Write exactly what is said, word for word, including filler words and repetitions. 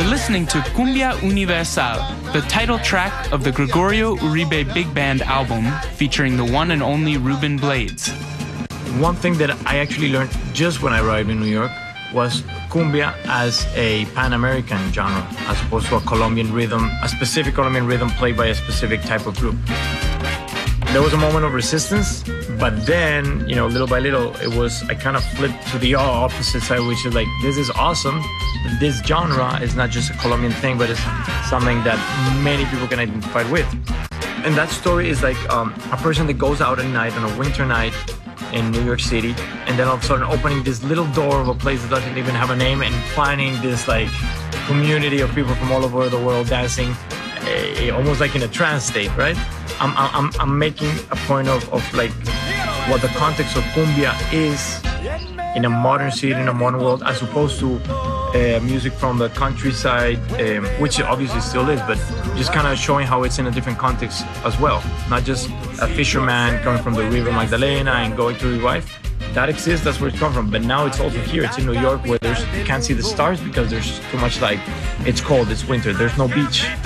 We're listening to Cumbia Universal, the title track of the Gregorio Uribe Big Band album featuring the one and only Ruben Blades. One thing that I actually learned just when I arrived in New York was cumbia as a Pan-American genre, as opposed to a Colombian rhythm, a specific Colombian rhythm played by a specific type of group. There was a moment of resistance, but then, you know, little by little, it was, I kind of flipped to the opposite side, which is like, this is awesome. This genre is not just a Colombian thing, but it's something that many people can identify with. And that story is like um, a person that goes out at night on a winter night in New York City, and then all of a sudden opening this little door of a place that doesn't even have a name and finding this like community of people from all over the world dancing, uh, almost like in a trance state, right? I'm, I'm, I'm making a point of, of like what the context of cumbia is in a modern city, in a modern world, as opposed to uh, music from the countryside, um, which it obviously still is, but just kind of showing how it's in a different context as well. Not just a fisherman coming from the River Magdalena and going to his wife. That exists, that's where it's come from. But now it's also here. It's in New York where there's, you can't see the stars because there's too much light. It's cold, it's winter, there's no beach.